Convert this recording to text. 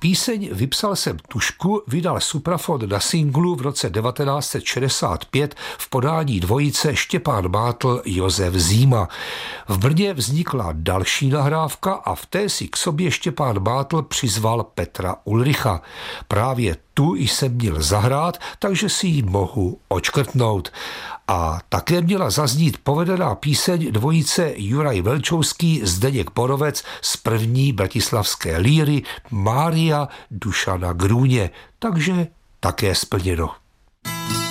Píseň Vypsal jsem tužku vydal Suprafon na singlu v roce 1965 v podání dvojice Štěpán Mátl, Josef Zíma. V Brně vznikla další nahrávka a v té si k sobě Štěpán Mátl přizval Petra Ulricha. Právě tu jsem měl zahrát, takže si ji mohu odškrtnout. A také měla zaznít povedená píseň dvojice Juraj Velčovský, Zdeněk Borovec z první bratislavské líry Mária Dušana Grůně. Takže také splněno.